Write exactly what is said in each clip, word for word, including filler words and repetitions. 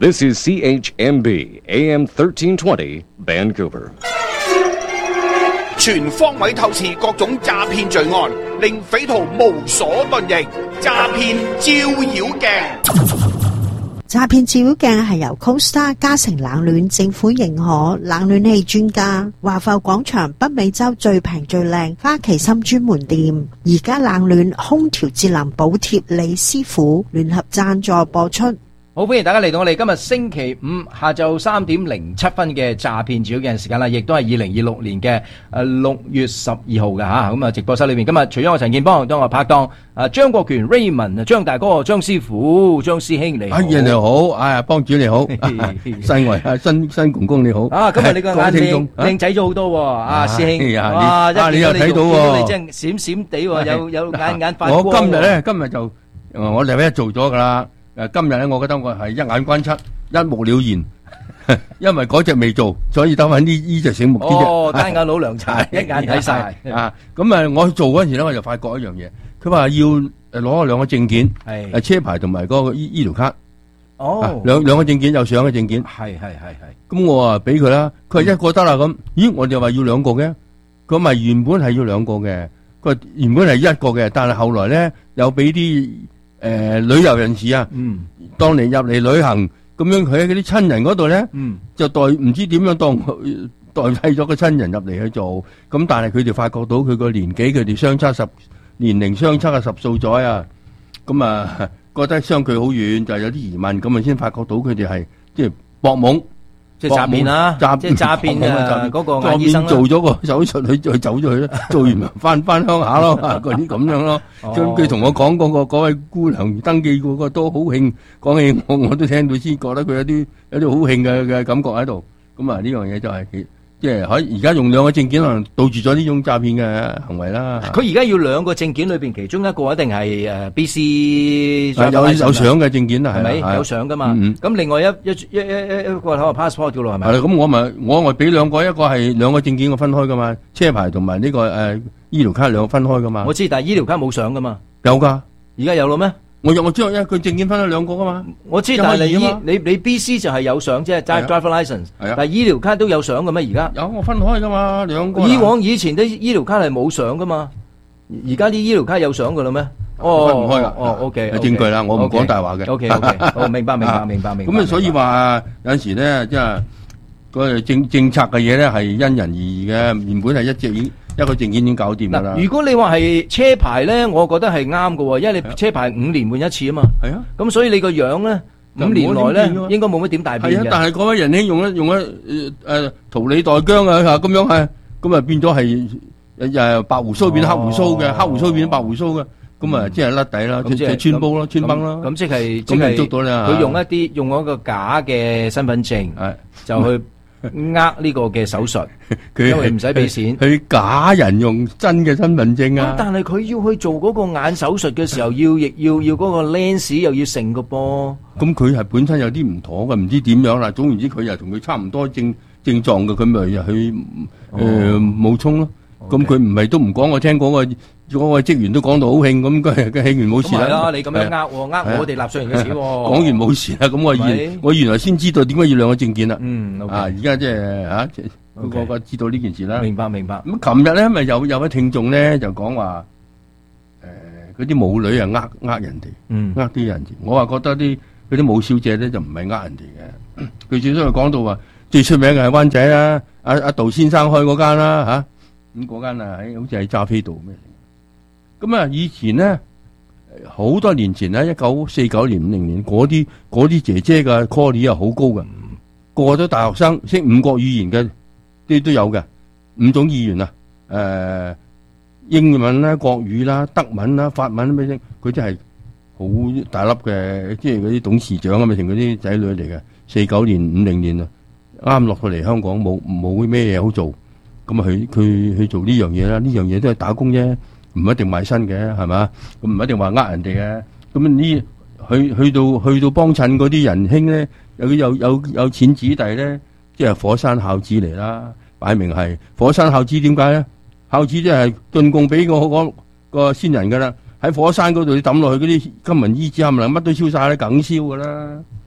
This is C H M B A M thirteen twenty Vancouver。 全方位透視各種詐騙罪案，令匪徒無所遁形。詐騙照妖鏡。 詐騙照妖鏡係由 Costa 嘉誠冷暖政府認可冷暖氣專家華埠廣場北美洲最平最靚花旗參專門店，而家冷暖空調節能補貼李師傅聯合贊助播出。 好，歡迎大家嚟到我哋今日星期五下晝三點零七分嘅詐騙照妖鏡時間啦，亦都係二零二六年嘅誒六月十二號嘅吓，咁啊直播室裏邊今日除咗我陳建邦，當我拍檔啊張國權 Raymond 張大哥張師傅張師兄你好， 阿爺你好，哎幫主你好，新圍啊新新公公你好， 啊今日你個眼靚靚仔咗好多喎，啊師兄， 哇一你又睇到喎， 你真閃閃地喎，有有眼眼發光。 我今日咧今日就我哋一做咗噶啦。誒，今日咧，我覺得我係一眼關七，一目了然，因為嗰隻未做，所以得翻呢呢隻醒目啲啫。 哦，單眼老涼茶，一眼睇晒啊！咁啊，我去做嗰陣時咧，我就發覺一樣嘢，佢話要誒攞兩個證件，係誒車牌同埋嗰個醫醫療卡。哦，兩兩個證件有相嘅證件。係係係係。咁我啊俾佢啦，佢話一個得啦咁。咦，我哋話要兩個嘅，佢咪原本係要兩個嘅，佢話原本係一個嘅，但係後來咧有俾啲。誒、呃，旅遊人士啊，嗯，當年入嚟旅行咁樣，佢喺嗰啲親人嗰度咧，嗯，就代唔知點樣當代替咗個親人入嚟去做，咁但係佢哋發覺到佢個年紀，佢哋相差十年齡相差嘅十數載啊，咁啊覺得相距好遠，就有啲疑問，咁啊先發覺到佢哋係即係博懵。 即係詐騙啦，即係詐騙啊！嗰個眼醫生做咗個手術，佢佢走咗去啦，做完翻翻鄉下咯，嗰啲咁樣咯。咁佢同我講嗰個嗰位姑娘登記嗰個都好興，講起我我都聽到先覺得佢有啲有啲好興嘅嘅感覺喺度。咁啊呢樣嘢就係即係可而家用兩個證件可能杜絕咗呢種詐騙嘅行為啦。 佢而家要兩個證件裏邊其中一個一定係誒 B C 有有相嘅證件啊， 係咪有相噶嘛？咁另外一一一一一一個可能 passport 噶咯，係咪？ 係咁我咪我咪俾兩個，一個係兩個證件我分開噶嘛，車牌同埋呢個誒醫療卡兩個分開噶嘛。 我知，但係醫療卡冇相噶嘛？ 有噶， 而家有咯咩？ 我我知，因為佢證件分咗兩個噶嘛。 我知，但係你你你 B C 就係有相啫，即係 driver license。係啊。但係醫療卡都有相嘅咩？而家有，我分開噶嘛，兩個。 以往以前啲醫療卡係冇相噶嘛，而家啲醫療卡有相噶啦咩？哦， 分唔開啦。 哦 ，OK。 有證據啦，我唔講大話嘅。 OK OK。好，明白明白明白明白。 咁啊，所以話有陣時咧，即係個政政策嘅嘢咧，係因人而異嘅。原本係一隻已一個證件已經搞掂噶啦。 如果你話係車牌咧，我覺得係啱嘅，因為你車牌五年換一次啊嘛。係啊。咁所以你個樣咧，五年內咧應該冇乜點大變嘅。 係啊，但係嗰位仁兄用一用一誒誒桃李代姜啊嚇，咁樣係，咁啊變咗係誒白胡鬚變黑胡鬚嘅，黑胡鬚變白胡鬚嘅，咁啊即係甩底啦，即係穿煲咯，穿崩啦。咁即係即係捉到你啊！ 佢用一啲用一個假嘅身份證，就去。呃呢個嘅手術，佢因為唔使俾錢， 佢假人用真嘅身份證啊！ 但係佢要去做嗰個眼手術嘅時候，要亦要要嗰個 lens 又要成個噃。 咁佢係本身有啲唔妥嘅，唔知點樣啦。總言之，佢又同佢差唔多症症狀嘅，佢咪又去誒冒充咯。咁佢唔係都唔講，我聽嗰個嗰個職員都講到好興，咁佢佢興完冇事啦。 咁係啦，你咁樣呃我，呃我哋納稅人嘅錢。講完冇事啦，咁我原我原來先知道點解要兩個證件啦。 嗯， 啊，而家即係啊，個個知道呢件事啦。 明白明白。 咁琴日咧，咪有有位聽眾咧就講話，誒，嗰啲舞女啊，呃呃人哋，嗯，呃啲人。我話覺得啲嗰啲舞小姐咧就唔係呃人哋嘅。佢最初講到話最出名嘅係灣仔啦，阿阿杜先生開嗰間啦，吓。咁嗰間啊，喺好似喺揸飛道咩？咁啊，以前咧好多年前咧，一九四九年、五零年嗰啲嗰啲姐姐嘅 quality 係好高嘅，個個都大學生，識五國語言嘅啲都有嘅，五種語言啊，誒、呃，英文啦、國語啦、德文啦、法文咩聲，佢真係好大粒嘅，即係嗰啲董事長啊，咪成嗰啲仔女嚟嘅。四九年、五零年啊，啱落到嚟香港，冇冇咩嘢好做。咁啊，佢佢去做呢樣嘢啦，呢樣嘢都係打工啫，唔一定賣身嘅，係嘛？咁唔一定話呃人哋嘅。咁呢，去去到去到幫襯嗰啲仁兄咧，有有有有錢子弟咧，即係火山孝子嚟啦，擺明係火山孝子。點解咧？孝子即係進貢俾個嗰個先人噶啦，喺火山嗰度你抌落去嗰啲金銀衣紙冚唪唥乜都燒晒啦，梗燒噶啦。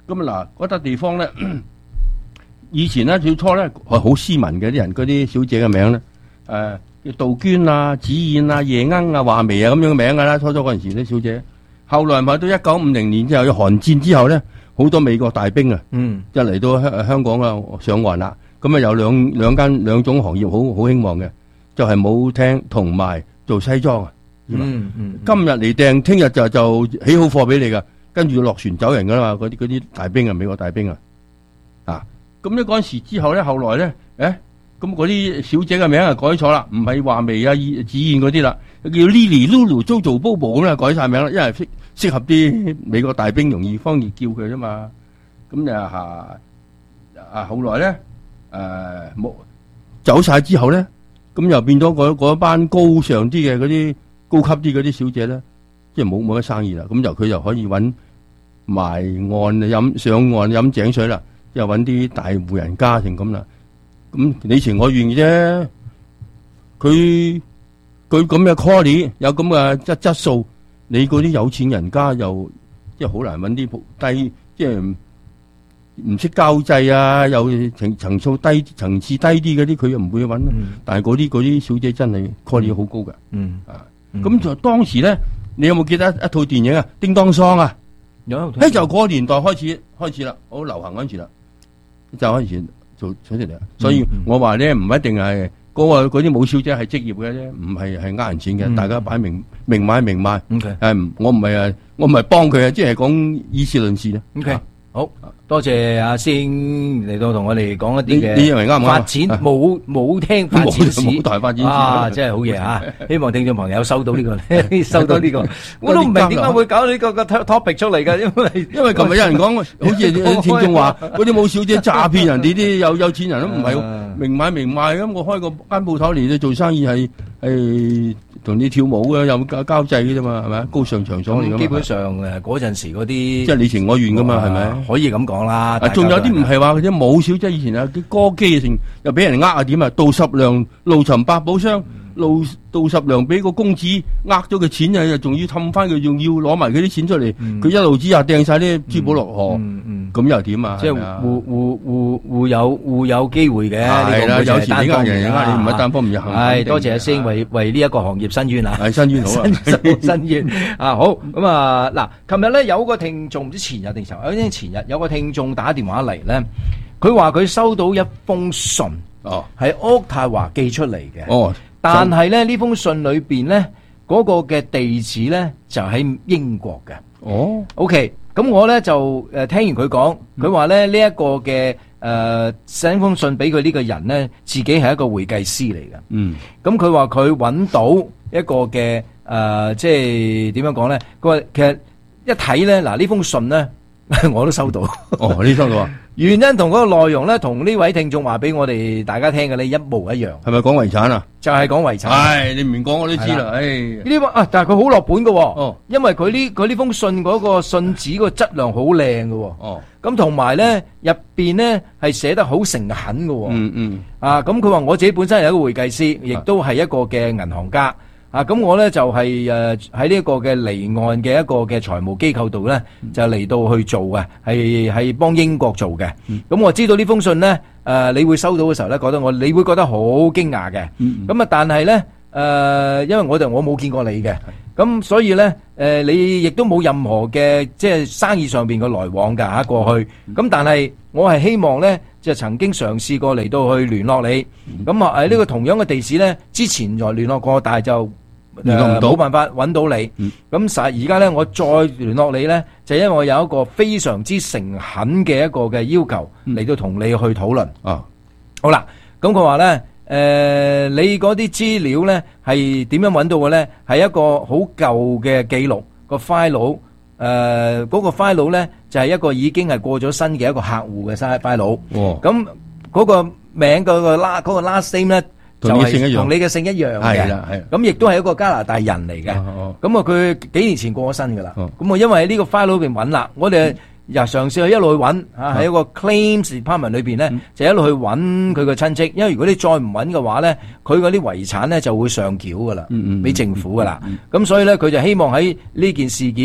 咁啊嗱，嗰笪地方咧，以前咧最初咧係好斯文嘅啲人，嗰啲小姐嘅名咧，誒叫杜鵑啊、紫燕啊、夜鶯啊、畫眉啊咁樣嘅名噶啦，初初嗰陣時啲小姐。後來咪到一九五零年之後，韓戰之後咧，好多美國大兵啊，嗯，就嚟到香香港啊上岸啦。咁啊有兩兩間兩種行業好好興旺嘅，就係舞廳同埋做西裝啊。嗯嗯，今日嚟訂，聽日就就起好貨俾你噶，跟住落船走人噶啦嘛。嗰啲嗰啲大兵啊，美國大兵啊，啊，咁咧嗰陣時之後咧，後來咧，誒，咁嗰啲小姐嘅名啊改錯啦，唔係畫眉啊、紫燕嗰啲啦，叫 Lily、Lulu、Jojo、Bobo 咁啊改晒名啦，因為適適合啲美國大兵容易方便叫佢啫嘛。咁就吓啊，後來咧誒冇走晒之後咧，咁又變咗嗰嗰班高尚啲嘅嗰啲。高級啲嗰啲小姐咧，即係冇冇乜生意啦，咁就佢就可以揾埋岸飲上岸飲井水啦，即係揾啲大戶人家成咁啦。咁你情我願嘅啫，佢佢咁嘅 quality 有咁嘅質質素，你嗰啲有錢人家又即係好難揾啲低，即係唔識交際啊，又層層數低層次低啲嗰啲，佢又唔會揾。嗯、但係嗰啲嗰啲小姐真係 quality 好高㗎。嗯啊。咁就當時咧，你有冇記得一套電影啊？叮當桑啊，有，咧就嗰個年代開始開始啦，好流行嗰陣時啦，就開始做出嚟啦。所以我話咧，唔一定係嗰個嗰啲舞小姐係職業嘅啫，唔係係呃人錢嘅，嗯、大家擺明明買明賣。誒 Okay.，我唔係啊，我唔係幫佢啊，即係講以事論事啦。OK，啊、好。多謝阿星嚟到同我哋講一啲嘅發展舞舞廳發展史，舞台發展史啊，真係好嘢啊！希望聽眾朋友收到呢個，收到呢個，我都唔明點解會搞呢個個 topic 出嚟㗎，因為因為琴日有人講，好似啲聽眾話嗰啲舞小姐詐騙人哋啲有有錢人都唔係明買明賣咁，我開個間鋪頭嚟做生意係係。同你跳舞啊，有交交際嘅啫嘛，係咪？高尚場所嚟㗎嘛。基本上誒，嗰陣時嗰啲即係你情我願㗎嘛，係咪？可以咁講啦。仲有啲唔係話嗰啲舞小姐，以前有啲歌姬成又俾人呃啊點啊？杜十娘怒尋百寶箱，杜杜十娘俾個公子呃咗佢錢啊，又仲要氹翻佢，仲要攞埋佢啲錢出嚟，佢一路之下掟晒啲珠寶落河，咁又點啊？即係互互互互有互有機會嘅。係啦，有時你呃人，呃你唔係單方面行。係多謝阿星為為呢一個行業申冤啊！係申冤好啊！申冤啊！好咁啊嗱，琴日咧有個聽眾唔知前日定前日，前日有個聽眾打電話嚟咧，佢話佢收到一封信，哦，係渥太華寄出嚟嘅，哦。但係咧呢封信裏邊咧嗰個嘅地址咧就喺英國嘅。哦 ，OK，咁我咧就誒聽完佢講，佢話咧呢一個嘅誒寫封信俾佢呢個人咧，自己係一個會計師嚟嘅。嗯，咁佢話佢揾到一個嘅誒，即係點樣講咧？佢話其實一睇咧，嗱呢封信咧我都收到。哦，你收到啊？原因同嗰個內容咧，同呢位聽眾話俾我哋大家聽嘅咧一模一樣。係咪講遺產啊？就係講遺產。唉，你唔講我都知啦。唉，呢啲啊，但係佢好落本嘅。哦，因為佢呢佢呢封信嗰個信紙個質量好靚嘅。哦，咁同埋咧入邊咧係寫得好誠懇嘅。嗯嗯。啊，咁佢話我自己本身係一個會計師，亦都係一個嘅銀行家。啊，咁我咧就係誒喺呢一個嘅離岸嘅一個嘅財務機構度咧，就嚟到去做嘅，係係幫英國做嘅。咁、嗯、我知道呢封信咧，誒、呃、你會收到嘅時候咧，覺得我你會覺得好驚訝嘅。咁啊、嗯，但係咧誒，因為我哋我冇見過你嘅，咁所以咧誒、呃、你亦都冇任何嘅即係生意上邊嘅來往㗎嚇過去。咁但係我係希望咧。就曾經嘗試過嚟到去聯絡你，咁啊誒呢個同樣嘅地址咧，之前就聯絡過，但係就聯絡唔到，冇辦法揾到你。咁實而家咧，我再聯絡你咧，就因為我有一個非常之誠懇嘅一個嘅要求嚟到同你去討論。啊，好啦，咁佢話咧，誒你嗰啲資料咧係點樣揾到嘅咧？係一個好舊嘅記錄個 file。誒，嗰、呃那個 file 咧就係、是、一個已經係過咗身嘅一個客戶嘅 file。哦，咁嗰個名嗰、那個 last 嗰個 last name 咧就係同你嘅姓一樣嘅，係啦係。咁亦都係一個加拿大人嚟嘅。咁啊、哦，佢幾年前過咗身噶啦。咁啊、哦，因為喺呢個 file 裏邊揾啦，我哋又嘗試去一路去揾吓，喺一個 claims department 裏邊咧，嗯、就一路去揾佢個親戚。因為如果你再唔揾嘅話咧，佢嗰啲遺產咧就會上繳噶啦，俾、嗯嗯、政府噶啦。咁、嗯嗯嗯、所以咧，佢就希望喺呢件事件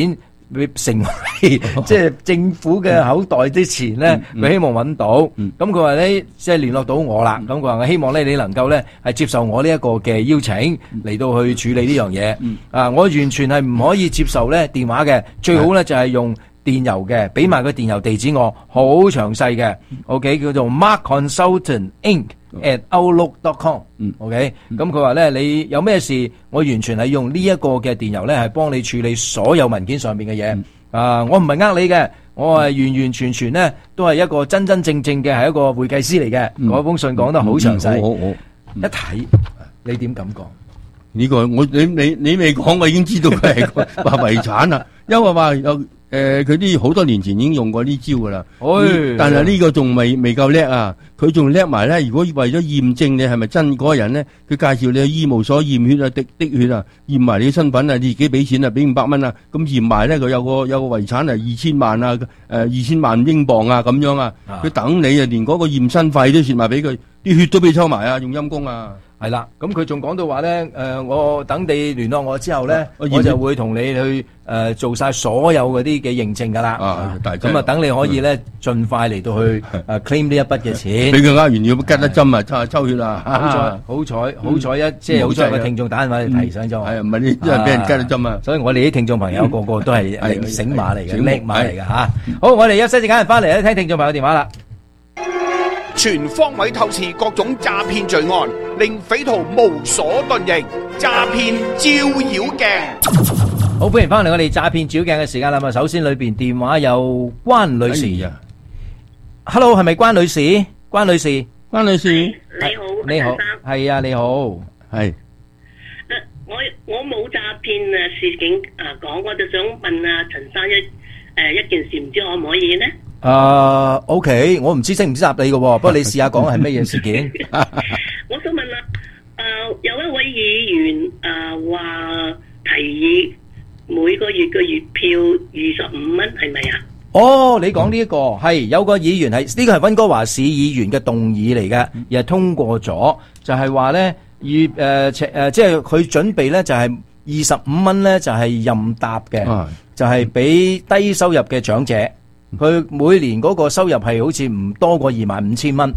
成為即係政府嘅口袋之前咧，佢希望揾到。咁佢話咧，即係聯絡到我啦。咁佢話我希望咧，你能夠咧係接受我呢一個嘅邀請嚟到去處理呢樣嘢。啊，我完全係唔可以接受咧電話嘅，最好咧就係用電郵嘅，俾埋個電郵地址我，好詳細嘅。OK， 叫做 Mark Consultant Inc at outlook dot com。OK，咁佢話咧，你有咩事，我完全係用呢一個嘅電郵咧，係幫你處理所有文件上面嘅嘢。啊，我唔係呃你嘅，我係完完全全咧都係一個真真正正嘅係一個會計師嚟嘅。嗰封信講得好詳細， 我我一睇你點感覺？ 呢個我你你你未講，我已經知道佢係話遺產啦，因為話有。誒，佢啲好多年前已經用過呢招噶啦，但係呢個仲未未夠叻啊！佢仲叻埋咧。如果為咗驗證你係咪真嗰個人咧，佢介紹你去醫務所驗血啊、滴滴血啊，驗埋你嘅身份啊，你自己俾錢啊，俾五百蚊啊，咁驗埋咧，佢有個有個遺產係二千萬啊，誒二千萬英鎊啊咁樣啊，佢等你啊，連嗰個驗身費都蝕埋俾佢，啲血都俾抽埋啊，用陰公啊！ 係啦，咁佢仲講到話咧，誒，我等你聯絡我之後咧，我就會同你去誒做晒所有嗰啲嘅認證噶啦。啊，咁啊，等你可以咧盡快嚟到去誒 claim 呢一筆嘅錢。 俾佢呃完要吉得針啊，抽抽血啊！ 好彩，好彩，好彩一即係好彩個聽眾打電話嚟提醒咗我。係啊， 唔係你真係俾人吉得針啊！ 所以我哋啲聽眾朋友個個都係係醒馬嚟嘅，叻馬嚟嘅吓。好，我哋休息時間翻嚟咧，聽聽眾朋友電話啦。 全方位透視各種詐騙罪案，令匪徒無所遁形。詐騙照妖鏡， 好，歡迎翻嚟我哋詐騙照妖鏡嘅時間啦。咁啊，首先裏邊電話有關女士啊，Hello， 係咪關女士？關女士， 關女士， 你好， 你好，係啊，你好，係。 我我冇詐騙啊事件啊講，我就想問啊陳生一誒一件事，唔知可唔可以呢？ 啊、uh, ，OK， 我唔知識唔識答你嘅，不過你試下講係乜嘢事件？ 我想問啦，誒、呃，有一位議員誒話提議每個月嘅月票二十五蚊，係咪啊？ 哦，你講呢一個係有個議員係呢、這個係溫哥華市議員嘅動議嚟嘅，而係通過咗，就係話咧月誒誒，即係佢準備咧就係二十五蚊咧就係任搭嘅，啊、就係俾低收入嘅長者。佢每年嗰個收入係好似唔多過二萬五千蚊，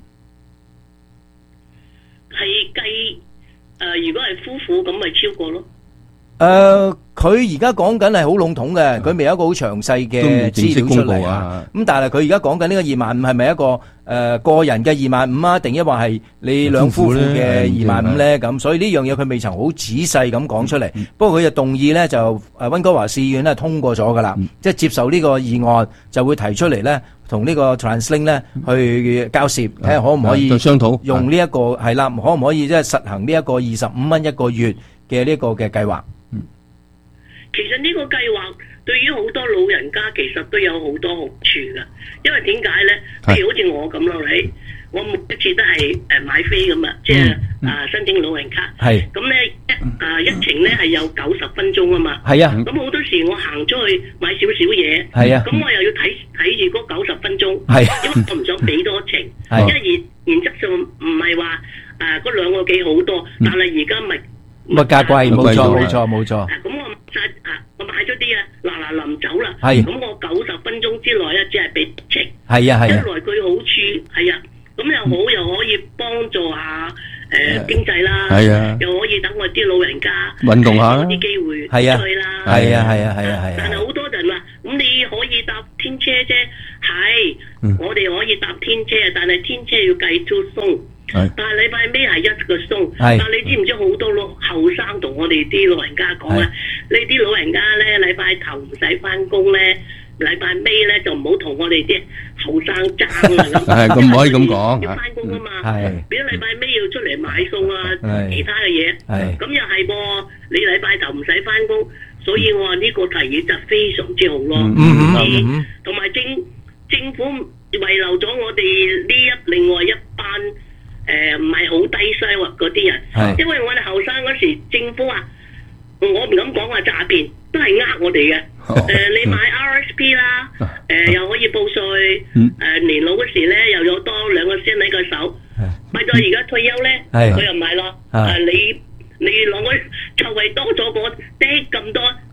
係計誒，如果係夫婦咁咪超過咯。 誒，佢而家講緊係好籠統嘅，佢未有一個好詳細嘅資料出嚟啊。咁但係佢而家講緊呢個二萬五係咪一個誒個人嘅二萬五啊？定抑或係你兩夫婦嘅二萬五咧？咁所以呢樣嘢佢未曾好仔細咁講出嚟。不過佢就動議咧，就誒溫哥華市議院咧通過咗噶啦，即係接受呢個議案，就會提出嚟咧，同呢個 TransLink 咧去交涉，睇下可唔可以商討用呢一個係啦，可唔可以即係實行呢一個二十五蚊一個月嘅呢個嘅計劃？ 其實呢個計劃對於好多老人家其實都有好多好處噶，因為點解咧？譬如好似我咁咯，你我每一次都係誒買飛咁啊，即係啊申請老人卡。係咁咧一啊一程咧係有九十分鐘啊嘛。係啊。咁好多時我行出去買少少嘢。係啊。咁我又要睇睇住嗰九十分鐘。係。因為我唔想俾多程。係。因為原原則上唔係話誒嗰兩個幾好多，但係而家咪物價貴，冇錯冇錯冇錯。 咁我晒啊，我買咗啲啊，嗱嗱臨走啦。係。咁我九十分鐘之內咧，只係俾程。係啊係啊。一來佢好處係啊，咁又好又可以幫助下誒經濟啦。係啊。又可以等我啲老人家運動下啦，啲機會出去啦。係啊係啊係啊係啊。但係好多人話，咁你可以搭天車啫，係，我哋可以搭天車，但係天車要計 two 鬆。但係禮拜尾係一個鐘，但係你知唔知好多老後生同我哋啲老人家講啊？你啲老人家咧禮拜頭唔使翻工咧，禮拜尾咧就唔好同我哋啲後生爭啊咁。係咁唔可以咁講，要翻工啊嘛。係，變咗禮拜尾要出嚟買餸啊，其他嘅嘢。係，咁又係噃，你禮拜頭唔使翻工，所以我話呢個提議就非常之好咯。嗯嗯，同埋政政府遺留咗我哋呢一另外一班。誒，唔係好低收入嗰啲人，因為我哋後生嗰時，政府啊，我唔敢講話詐騙，都係呃我哋嘅。誒，你買 R S P 啦，誒又可以報稅，誒年老嗰時咧又有多兩個先喺個手，咪到而家退休咧，佢又唔係咯。誒，你你攞個就係多咗個啲咁多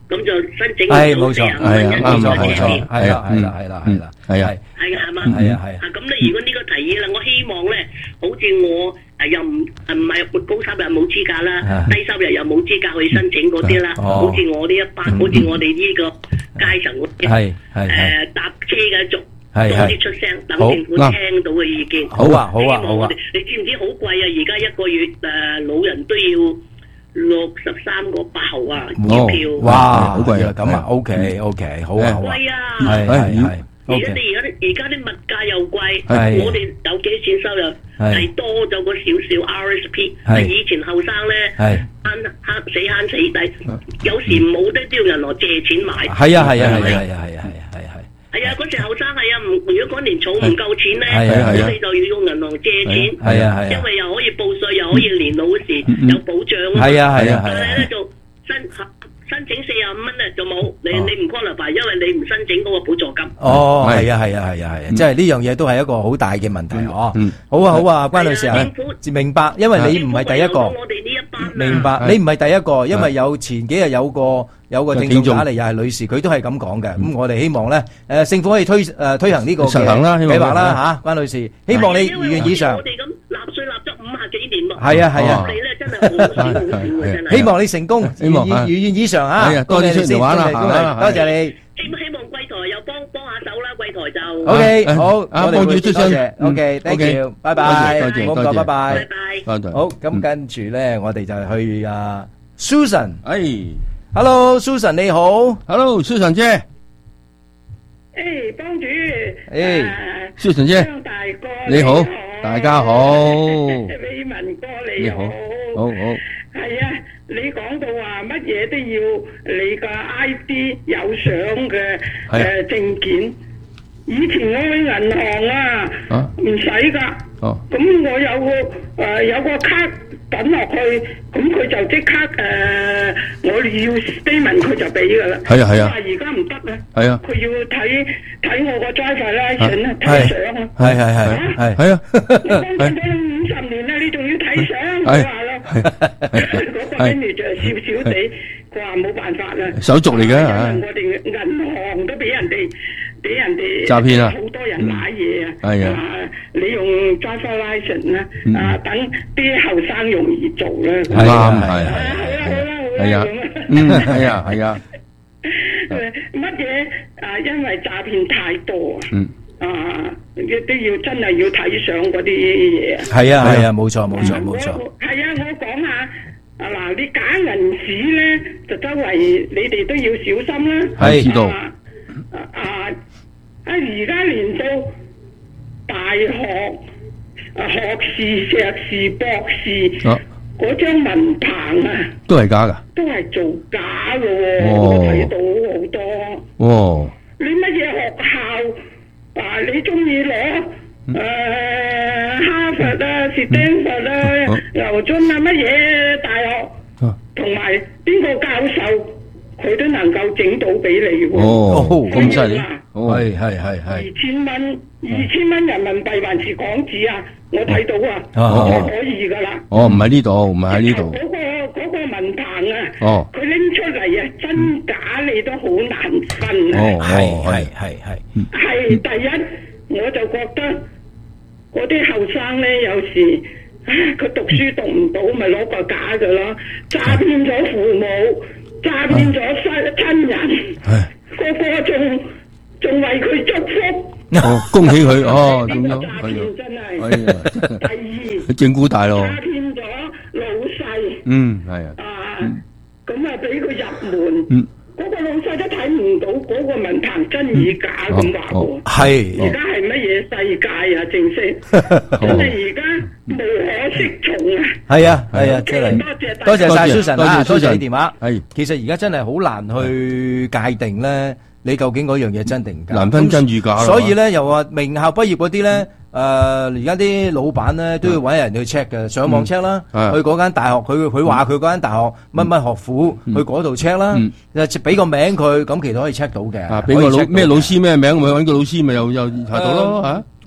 咁就申請係冇錯， 係啊， 冇錯冇錯，係啦係啦係啦係啦， 係啊， 係啊係嘛， 係啊係啊。 咁咧，如果呢個提議啦，我希望咧，好似我誒又唔唔係高收入冇資格啦，低收入又冇資格去申請嗰啲啦，好似我呢一班，好似我哋呢個階層嗰啲， 係係誒搭車嘅族。 係多啲出聲，等政府聽到嘅意見。 好啊，好啊，好啊！ 你知唔知好貴啊？而家一個月誒，老人都要六十三個八毫啊，月票。 哇，好貴啊！咁啊，OK，OK，好啊，好啊。 貴啊！ 係係係。 而家你而家而家啲物價又貴，我哋有幾錢收入係多咗個少少 R S P。係以前後生咧，慳慳死慳死抵，有時冇得都要銀行借錢買。 係啊係啊係啊係啊係啊係啊係啊！ 係啊，嗰時後生係啊，唔如果嗰年儲唔夠錢咧，咁你就要用銀行借錢， 係啊係啊， 因為又可以報稅，又可以年老嗰時有保障啊。 係啊係啊係啊， 但係咧就申申請四十五蚊咧就冇，你你唔 qualify，因為你唔申請嗰個補助金。哦，係啊係啊係啊係啊，即係呢樣嘢都係一個好大嘅問題哦。好啊好啊，關女士啊，明白，因為你唔係第一個。我哋呢一班明白，你唔係第一個，因為有前幾日有個。有個聽眾打嚟又係女士，佢都係咁講嘅。咁我哋希望咧，誒政府可以推誒推行呢個嘅計劃啦嚇，關女士。希望你如願以償。 我哋咁納稅納咗五十幾年喎。 係啊係啊。 你咧真係好少好少嘅真係。 希望你成功，如願如願以償嚇。 係啊，多啲出嚟玩啦， 多謝你。 希希望貴台又幫幫下手啦，貴台就。 O K，好， 我哋會多謝。 O K，thank you，拜拜。 多謝多謝， 好，拜拜。 拜拜。 好，咁跟住咧，我哋就去啊 Susan。 誒。 Hello，Susan 你好。 Hello，Susan 姐。 誒，幫主。 誒，Susan 姐。張大哥你好，大家好。 李文哥你好。 好好。 係啊，你講到話乜嘢都要你個 I D 有相嘅誒證件。以前我去銀行啊，唔使噶。哦。咁我有個誒有個卡。抌落去，咁佢就即刻誒，我要 statement 佢就俾噶啦。 係啊係啊。 但係而家唔得啦。 係啊。 佢要睇睇我個 driver license 啊，睇相啊。 係係係係係啊。 我幫咗你五十年啦，你仲要睇相？我話咯。嗰個 manager 笑笑地，佢話冇辦法啦。 手續嚟嘅嚇。 我哋銀行都俾人哋。俾人哋詐騙啊！ 好多人買嘢啊！ 係啊！ 你用 driver license 啦，啊等啲後生容易做啦。 啱係係係啊！嗯係啊係啊！ 乜嘢啊？因為詐騙太多啊！嗯啊，都要真係要睇上嗰啲嘢啊！ 係啊係啊，冇錯冇錯冇錯。 係啊，我講下啊嗱，啲假銀紙咧，就周圍你哋都要小心啦。 係知道。 啊啊！而家連到大學啊學士、碩士、博士嗰張文憑啊， 都係假噶， 都係造假噶喎！我睇到好多。哦，你乜嘢學校啊？你中意攞誒哈佛啊、斯坦福啊、牛津啊乜嘢大學，同埋邊個教授？佢都能夠整到俾你喎。 哦，咁犀利。 係係係係。 二千蚊，二千蚊人民幣還是港紙啊？我睇到啊，就可以噶啦。 哦，唔係呢度，唔係喺呢度。 嗰個嗰個文憑啊， 哦， 佢拎出嚟啊，真假你都好難分啊。 哦， 係係係係。 係第一，我就覺得嗰啲後生咧，有時佢讀書讀唔到，咪攞個假噶咯，詐騙咗父母。詐騙咗親親人，個個仲仲為佢祝福。 哦，恭喜佢哦，咁樣詐騙真係。第二， 佢整蠱大咯。 詐騙咗老細。 嗯，係啊。 啊，咁啊俾佢入門。嗯。嗰個老細都睇唔到嗰個文憑真與假咁話喎。係。而家係乜嘢世界啊？正式。真係而家無可適從啊！ 係啊係啊，真係。多謝多謝晒 Susan 啊，多謝你電話。 係。 其實而家真係好難去界定咧，你究竟嗰樣嘢真定假？ 難分真與假。 所以咧，又話名校畢業嗰啲咧。誒，而家啲老闆咧都要搵人去 check 嘅，上網 check 啦，去嗰間大學，佢佢話佢嗰間大學乜乜學府，去嗰度 check 啦，就俾個名佢，咁其實可以 check 到嘅。 啊，俾個老咩老師咩名，咪搵個老師咪又又查到咯吓。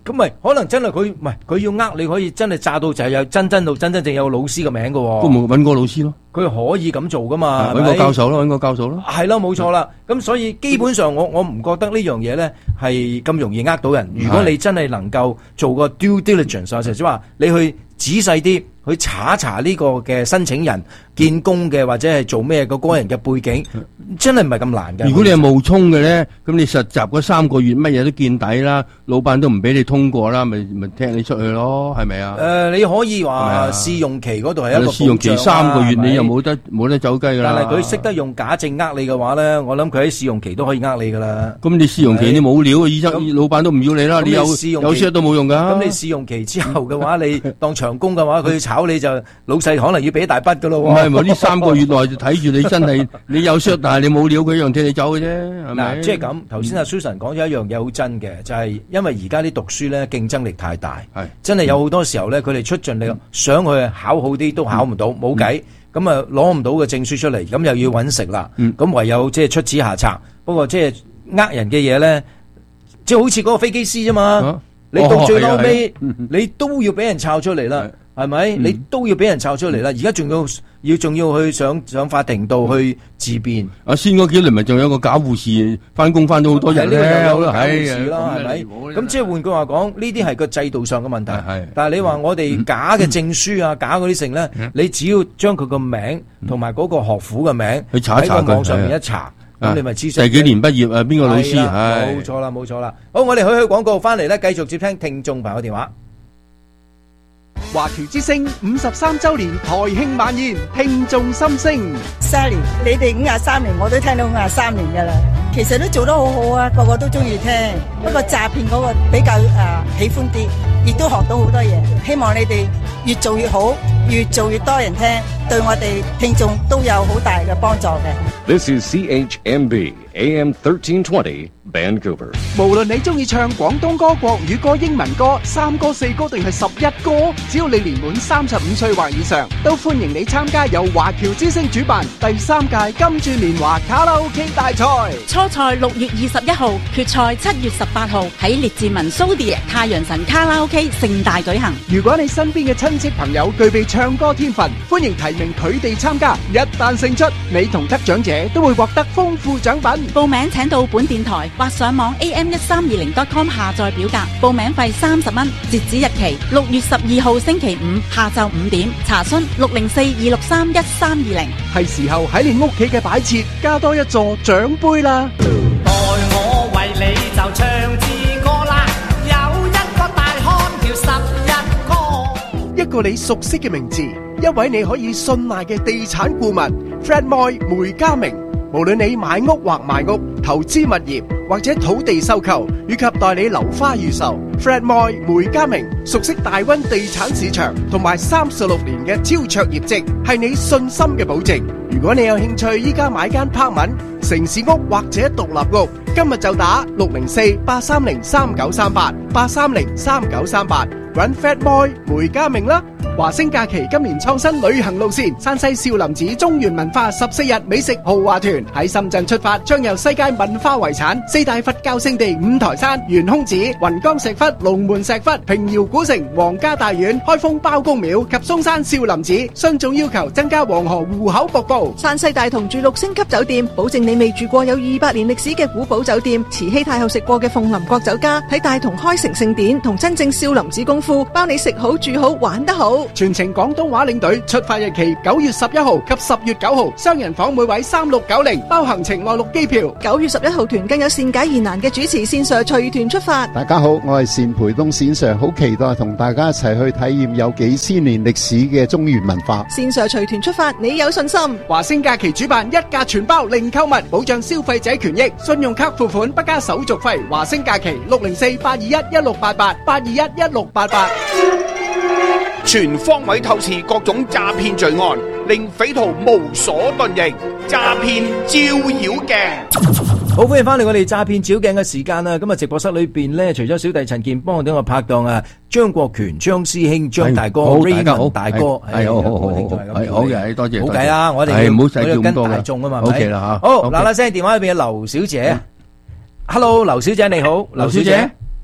咁咪可能真係佢唔係佢要呃你，可以真係詐到就係有真真到真真正有老師嘅名㗎喎。 都冇揾個老師咯。 佢可以咁做噶嘛？ 揾個教授咯，揾個教授咯。 係咯，冇錯啦。咁所以基本上我我唔覺得呢樣嘢咧係咁容易呃到人。如果你真係能夠做個 due diligence，就係話你去仔細啲去查一查呢個嘅申請人見工嘅或者係做咩個個人嘅背景，真係唔係咁難嘅。 如果你係冒充嘅咧，咁你實習嗰三個月乜嘢都見底啦，老闆都唔俾你通過啦，咪咪踢你出去咯，係咪啊？ 誒，你可以話試用期嗰度係一個試用期三個月，你又冇得冇得走雞噶啦。 但係佢識得用假證呃你嘅話咧，我諗佢喺試用期都可以呃你噶啦。 咁你試用期你冇料，醫生老闆都唔要你啦，你有有識都冇用噶。 咁你試用期之後嘅話，你當長工嘅話，佢炒你就老細可能要俾一大筆噶咯。 唔係，呢三個月內就睇住你真係你有識，但係你冇料，佢一樣踢你走嘅啫，係咪？ 嗱，即係咁。頭先阿 Susan 講咗一樣嘢好真嘅，就係因為而家啲讀書咧競爭力太大，係真係有好多時候咧，佢哋出盡力想去考好啲都考唔到，冇計。咁啊，攞唔到個證書出嚟，咁又要揾食啦。咁、嗯、唯有即係出此下策。不過即係呃人嘅嘢咧，即係好似嗰個飛機師啫嘛。啊、你到最後尾，哦、你都要俾人抄出嚟啦，係咪？嗯、你都要俾人抄出嚟啦。而家仲要要仲要去上上法庭度去自辯。 啊，先嗰幾年咪仲有個假護士翻工翻咗好多人咧， 有假護士啦，係咪？咁即係換句話講，呢啲係個制度上嘅問題。但係你話我哋假嘅證書啊，假嗰啲成咧，你只要將佢個名同埋嗰個學府嘅名去查一查， 喺個網上面一查，咁你咪知第幾年畢業啊？邊個老師？ 冇錯啦，冇錯啦。好，我哋去去廣告翻嚟咧，繼續接聽聽眾朋友電話。 華僑之聲五十三周年台慶晚宴，聽眾心聲。 三年，你哋五廿三年，我都聽到五廿三年噶啦。其實都做得好好啊，個個都中意聽。不過詐騙嗰個比較誒、呃、喜歡啲，亦都學到好多嘢。希望你哋越做越好，越做越多人聽，對我哋聽眾都有好大嘅幫助嘅。 This is C H M B A M thirteen twenty Vancouver。 無論你中意唱廣東歌、國語歌、英文歌、三歌、四歌定係十一歌，只要你年滿三十五歲或以上，都歡迎你參加由華僑之聲主辦第三屆金鑽年華卡拉 OK 大賽。 初賽六月二十一號，決賽七月十八號喺列治文蘇迪太陽神卡拉 OK 盛大舉行。 如果你身邊嘅親戚朋友具備唱歌天分，歡迎提名佢哋參加。一旦勝出，你同得獎者都會獲得豐富獎品。 報名請到本電台或上網 A M 一三二零 dot com 下載表格，報名費三十蚊，截止日期六月十二號星期五下晝五點。查詢六零四二六三一三二零。 係時候喺你屋企嘅擺設加多一座獎杯啦！ 待我為你就唱支歌啦，有一個大漢叫十一哥， 一個你熟悉嘅名字，一位你可以信賴嘅地產顧問 Fred Moy 梅家明。無論你買屋或賣屋、投資物業或者土地收購，以及代理樓花預售， Fred Moy 梅家明熟悉大灣地產市場同埋三十六年嘅超卓業績，係你信心嘅保證。如果你有興趣依家買間 apartment、城市屋或者獨立屋，今日就打六零四八三零三九三八八三零三九三八，搵 Fred Moy 梅家明啦。華星假期今年創新旅行路線，山西少林寺中原文化十四日美食豪華團喺深圳出發，將由世界文化遺產四大佛教聖地五台山、懸空寺、雲岡石窟、龍門石窟、平遙古城、皇家大院、開封包公廟及嵩山少林寺，雙重要求增加黃河戶口瀑布。 山西大同住六星級酒店，保證你未住過有二百年歷史嘅古堡酒店，慈禧太后食過嘅鳳林國酒家，喺大同開成聖典同真正少林寺功夫，包你食好住好玩得好。 全程廣東話領隊，出發日期九月十一號及十月九號，雙人房每位三六九零，包行程內陸機票。 九月十一號團更有善解疑難嘅主持線上隨團出發。 大家好，我係單培東線上，好期待同大家一齊去體驗有幾千年歷史嘅中原文化。 線上隨團出發，你有信心？ 華星假期主辦一價全包零購物，保障消費者權益，信用卡付款不加手續費。華星假期六零四八二一一六八八八二一一六八八。 全方位透視各種詐騙罪案，令匪徒無所遁形。詐騙照妖鏡， 好歡迎翻嚟我哋詐騙照鏡嘅時間啦！咁啊，直播室裏邊咧，除咗小弟陳健幫我哋個拍檔啊，張國權張師兄張大哥 Raymond 大哥， 係好好好好，係好嘅，多謝。 好計啦，我哋唔好使咁多大眾啊嘛， 係咪？ OK 啦吓。 好嗱嗱聲，電話裏邊嘅劉小姐 ，Hello， 劉小姐你好，劉小姐。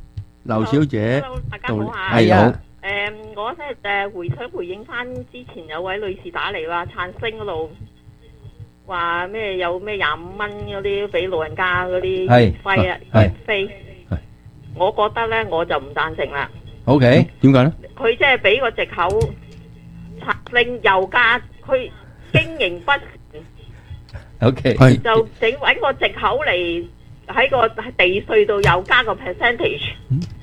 劉小姐， Hello， 大家好啊。 係好。 誒，我咧誒回想回應翻之前有位女士打嚟話撐星嗰度話咩有咩廿五蚊嗰啲俾老人家嗰啲月費啊月費，我覺得咧我就唔贊成啦。 OK，點解咧？ 佢即係俾個藉口撐星油價，佢經營不善。 OK， 就整揾個藉口嚟喺個地稅度又加個 percentage。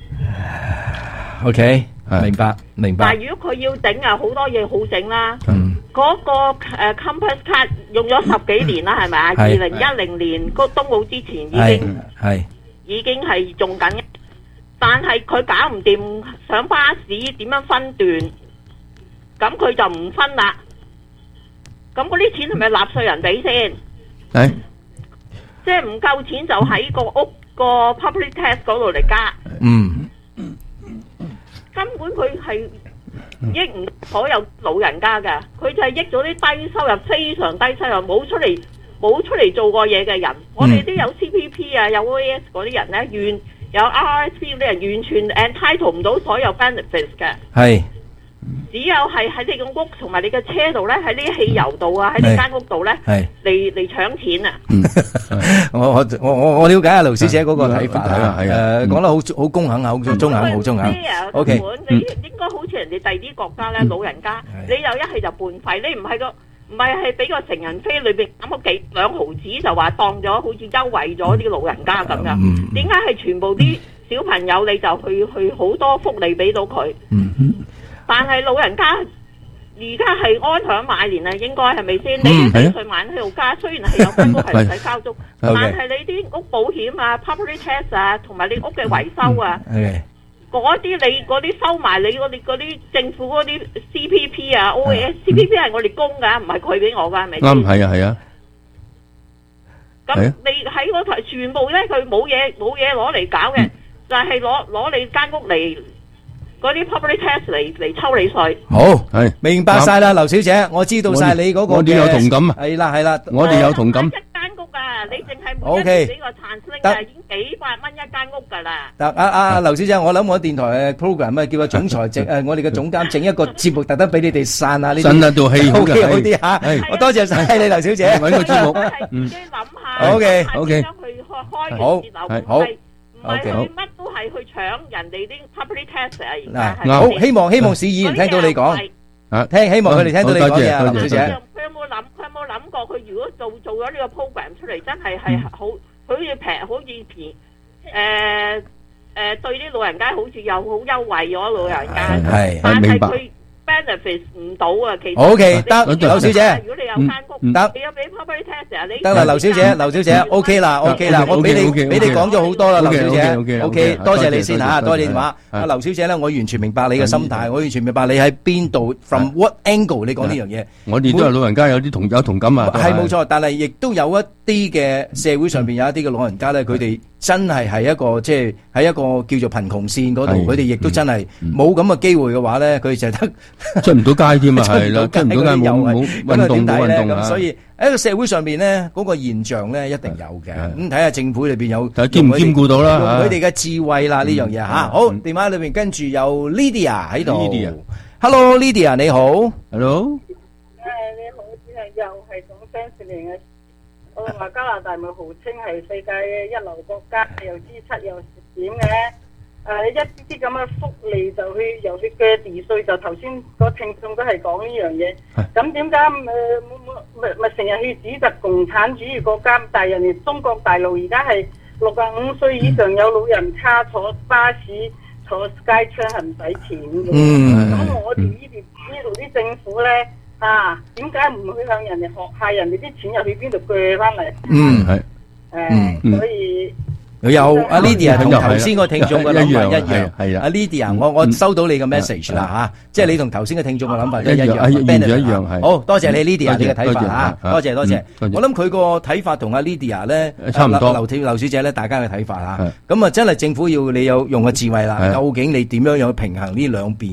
OK，明白明白。 但係如果佢要整啊，好多嘢好整啦。嗯，嗰個誒 Compass 卡用咗十幾年啦，係咪啊？二零一零年嗰冬奧之前已經係已經係用緊，但係佢搞唔掂上巴士點樣分段，咁佢就唔分啦。咁嗰啲錢係咪納稅人俾先？係，即係唔夠錢就喺個屋個 public tax 嗰度嚟加。嗯。根本佢係益唔所有老人家㗎，佢就係益咗啲低收入、非常低收入冇出嚟冇出嚟做過嘢嘅人。我哋啲有 C P P 啊、有 O A S 嗰啲人咧，完有 R S P 嗰啲人完全 entitle 唔到所有 benefits 嘅。係。只有係喺你個屋同埋你嘅車度咧，喺呢啲汽油度啊，喺你間屋度咧，嚟嚟搶錢啊！ 我我我我我了解阿劉小姐嗰個睇法啊，誒講得好好公肯啊，好中肯，好中肯。O K， 你應該好似人哋第二啲國家咧，老人家你又一係就半費，你唔係個唔係係俾個成人飛裏邊減咗幾兩毫子就話當咗好似優惠咗啲老人家咁噶？點解係全部啲小朋友你就去去好多福利俾到佢？但係老人家而家係安享晚年啊，應該係咪先？你幾歲晚喺度加？雖然係有間屋係唔使交租，但係你啲屋保險啊、property tax 啊，同埋你屋嘅維修啊，嗰啲你嗰啲收埋你嗰啲嗰啲政府嗰啲 C P P 啊、O A S、C P P 係我哋供㗎，唔係佢俾我㗎，係咪先？ 啱，係啊，係啊。 咁你喺嗰台全部咧，佢冇嘢冇嘢攞嚟搞嘅，就係攞攞你間屋嚟。嗰啲 property tax 嚟嚟抽你稅， 好係明白晒啦，劉小姐，我知道晒你嗰個嘅， 我哋有同感啊， 係啦係啦， 我哋有同感。 一間屋啊，你淨係每一年俾個產生啊，已經幾百蚊一間屋噶啦。 得啊啊，劉小姐，我諗我電台嘅 program 啊，叫個總裁整誒，我哋嘅總監整一個節目，特登俾你哋散下呢啲， 散下道氣好嘅，好啲吓。我多謝晒你，劉小姐。 搵個節目， 嗯，自己諗下 ，OK OK，去開好好。 唔係佢乜都係去搶人哋啲 property tax 啊！而家係好希望希望市議員聽到你講啊，聽希望佢哋聽到你講嘢啊，劉小姐。 佢有冇諗？佢有冇諗過？佢如果做做咗呢個 program 出嚟，真係係好，好似平，好似便誒誒對啲老人家好似又好優惠咗老人家。 係係明白。benefit 唔到啊，其實 OK 得，劉小姐， 如果你有間屋， 得， 你有俾 property tax 啊，你得啦，劉小姐，劉小姐 OK 啦 OK 啦，我俾你俾你講咗好多啦，劉小姐 OK，多謝你先吓，多謝你電話。阿劉小姐咧，我完全明白你嘅心態，我完全明白你喺邊度 from what angle 你講呢樣嘢。 我哋都係老人家有啲同有同感啊。 係冇錯，但係亦都有一啲嘅社會上邊有一啲嘅老人家咧，佢哋真係係一個即係喺一個叫做貧窮線嗰度，佢哋亦都真係冇咁嘅機會嘅話咧，佢就得出唔到街添啊，係啦，出唔到街冇冇運動冇運動啊。 所以喺個社會上邊咧，嗰個現象咧一定有嘅。咁睇下政府裏邊有睇兼唔兼顧到啦， 用佢哋嘅智慧啦呢樣嘢吓。好，電話裏邊跟住有 Lydia 喺度。Lydia，Hello Lydia 你好。 Hello。 誒你好，只係又係講三十年嘅。我話加拿大咪號稱係世界一流國家，又支出又點嘅？誒，一啲啲咁嘅福利就去，又去嘅地稅，就頭先個聽眾都係講呢樣嘢。咁點解誒咪咪成日去指責共產主義國家？但係人哋中國大陸而家係六十五歲以上有老人卡坐巴士坐街車係唔使錢嘅。嗯。咁我哋呢邊呢度啲政府咧？啊，點解唔去向人哋學下人哋啲錢又去邊度鋸翻嚟？ 嗯，係， 誒，所以有阿 Lydia 同頭先個聽眾嘅諗法一樣，係啊，阿 Lydia，我我收到你嘅 message 啦吓，即係你同頭先嘅聽眾嘅諗法一樣， 完全一樣係。 好多謝你 Lydia 你嘅睇法吓，多謝多謝。我諗佢個睇法同阿 Lydia 咧， 差唔多。 劉劉小姐咧，大家嘅睇法吓，咁啊真係政府要你有用個智慧啦，究竟你點樣樣去平衡呢兩邊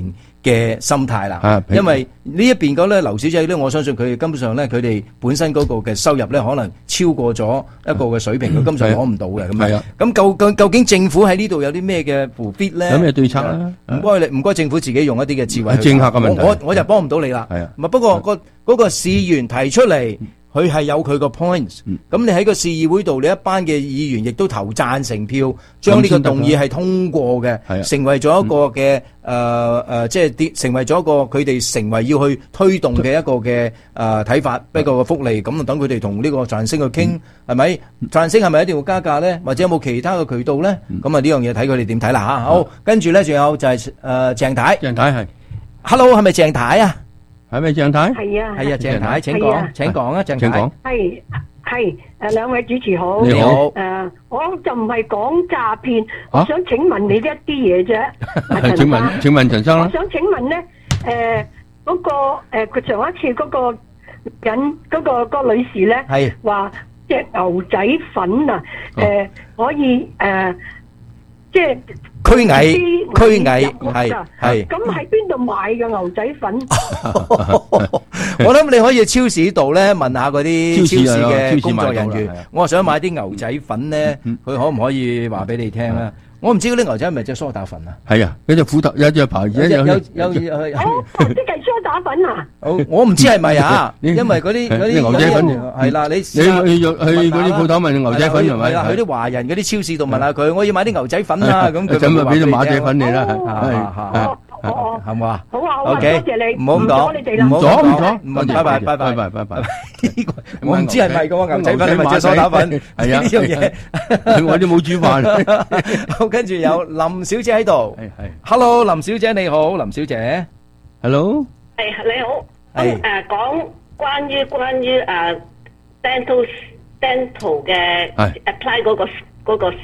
嘅心態啦。 啊， 因為呢一邊嗰咧劉小姐咧，我相信佢根本上咧，佢哋本身嗰個嘅收入咧，可能超過咗一個嘅水平，佢、嗯、根本上攞唔到嘅。咁係啊， 咁究究究竟政府喺呢度有啲咩嘅扶 fit 咧？ 有咩對策咧？ 唔該你，唔該政府自己用一啲嘅智慧去。 政客嘅問題， 我我我就幫唔到你啦。 係啊， 唔係不過個嗰個市員提出嚟。佢係有佢個 points，咁你喺個市議會度，你一班嘅議員亦都投贊成票，將呢個動議係通過嘅，成為咗一個嘅誒誒，即係啲成為咗一個佢哋成為要去推動嘅一個嘅誒睇法，一個嘅福利。咁啊，等佢哋同呢個贊星去傾，係咪？贊星係咪一定要加價咧？或者有冇其他嘅渠道咧？咁啊，呢樣嘢睇佢哋點睇啦嚇。好，跟住咧仲有就係誒鄭太， 鄭太係 ，Hello 係咪鄭太啊？ 係咪鄭太？ 係啊， 係啊，鄭太，請講，請講啊，鄭太。 係係誒，兩位主持好。 你好。 誒，我就唔係講詐騙，我想請問你一啲嘢啫。 請問，請問陳生啦。 我想請問咧，誒，嗰個誒，佢上一次嗰個人嗰個嗰個女士咧，係話隻牛仔粉啊，誒，可以誒，即係。 驅蟻，驅蟻，係係。 咁喺邊度買嘅牛仔粉？ 我諗你可以喺超市度咧問下嗰啲超市嘅工作人員。我想買啲牛仔粉咧，佢可唔可以話俾你聽咧？我唔知嗰啲牛仔係咪隻梳打粉啊？係啊，有隻虎頭，有隻牌子，有有有。 哦，即係梳打粉啊！ 我唔知係咪啊？因為嗰啲嗰啲牛仔粉係啦，你你去去去嗰啲鋪頭問牛仔粉係咪？ 係啦，去啲華人嗰啲超市度問下佢，我要買啲牛仔粉啊！咁佢咁咪俾隻馬仔粉你啦， 係。 哦， 係嘛？ 好啊，好啊，多 OK， 謝你， 唔好咁講， 你哋啦， 唔好阻唔阻，拜拜拜拜拜拜拜拜。 我唔知係咪個牛仔粉，係咪隻梳打粉？係啊，呢樣嘢我都冇煮飯。 好，跟住有林小姐喺度。係係，Hello，林小姐你好，林小姐。Hello。 係你好。係誒，講關於關於誒 dental dental 嘅 apply 嗰個嗰個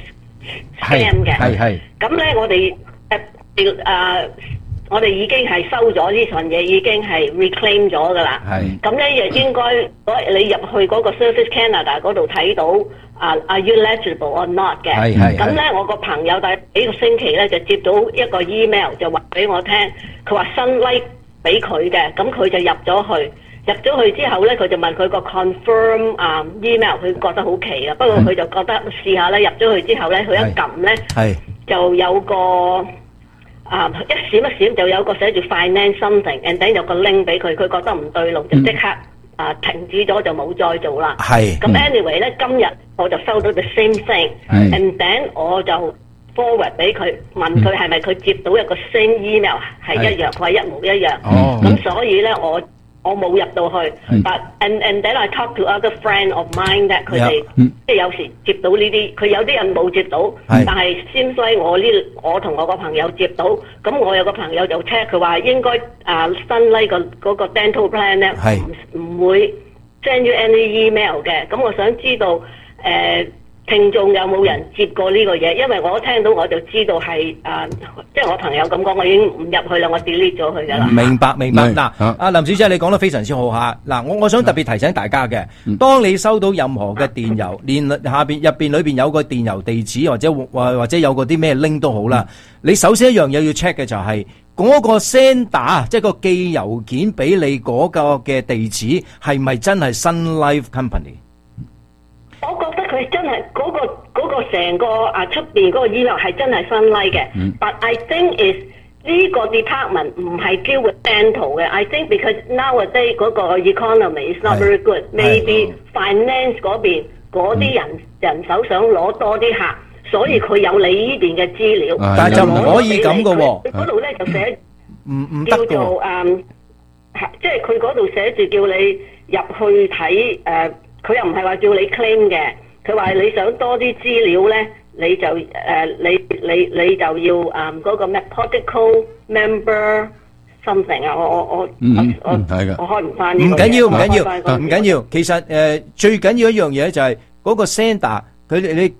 scam 嘅。係係。咁咧，我哋誒誒。我哋已經係收咗呢份嘢，已經係 reclaim 咗噶啦。係。咁咧亦應該，你入去嗰個 Service Canada 嗰度睇到啊 ，Are you eligible or not 嘅？係係。咁咧，我個朋友第幾個星期咧就接到一個 email 就話俾我聽，佢話新 like 俾佢嘅，咁佢就入咗去，入咗去之後咧，佢就問佢個 confirm 啊 email，佢覺得好奇啊，不過佢就覺得試下咧，入咗去之後咧，佢一撳咧，係就有個。啊！一閃一閃就有個寫住 finance something，and then 有個 link 俾佢，佢覺得唔對路就即刻啊停止咗就冇再做啦。係。咁 anyway 咧，今日我就收到 the same thing，and then 我就 forward 俾佢，問佢係咪佢接到一個 same email 係一樣，佢係一模一樣。哦。咁所以咧，我我冇入到去。But and and then I talk to other friend of mine that 佢哋即係有時接到呢啲，佢有啲人冇接到，但係 seems like 我呢我同我個朋友接到，咁我有個朋友就 check 佢話應該啊新 like 個嗰個 dental plan 咧唔唔會 send you any email 嘅，咁我想知道誒聽眾有冇人接過呢個嘢？因為我聽到我就知道係啊，即係我朋友咁講，我已經唔入去啦，我 delete 咗佢噶啦。 明白明白。嗱，阿林小姐你講得非常之好嚇。嗱，我我想特別提醒大家嘅，當你收到任何嘅電郵，連下邊入邊裏邊有個電郵地址或者或或者有個啲咩 link 都好啦，你首先一樣嘢要 check 嘅就係嗰個 sender，即係個寄郵件俾你嗰個嘅地址係咪真係 Sun Life Company？ 我覺得佢真係嗰、嗰個嗰、嗰個成個啊出邊嗰個 email 係真係新 like 嘅、嗯、，but I think is 呢個 department 唔係 deal with dental 嘅。I think because nowadays 嗰個 economy is not very good，maybe finance 嗰邊嗰啲人、嗯、人手想攞多啲客，所以佢有你呢邊嘅資料， 嗯、但係就唔可以咁嘅喎。 嗰度咧就寫唔唔叫做誒，即係佢嗰度寫住叫你入去睇誒。呃佢又唔係話叫你 claim 嘅，佢話你想多啲資料咧，你就誒、呃、你你你就要誒嗰、嗯那個咩 protocol member something 啊，我我我、嗯、我、嗯、我開唔翻呢個。 唔緊要唔緊要唔緊要，其實誒、呃、最緊要一樣嘢就係嗰個 sender 佢你。